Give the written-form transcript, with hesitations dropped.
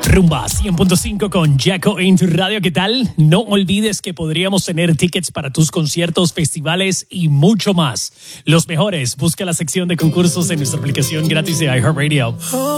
Rumba 100.5 con Jaco en tu radio. ¿Qué tal? No olvides que podríamos tener tickets para tus conciertos, festivales y mucho más. Los mejores. Busca la sección de concursos en nuestra aplicación gratis de iHeartRadio.